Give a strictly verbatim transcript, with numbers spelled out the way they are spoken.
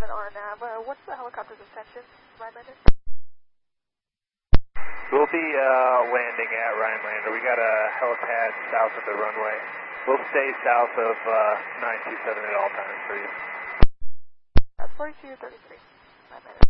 seven on nav. Uh, what's the helicopter's intention, Rhinelander? We'll be uh, landing at Rhinelander. We got a helipad south of the runway. We'll stay south of uh, nine two seven at all times for you. Uh, forty-two thirty-three, Rhinelander.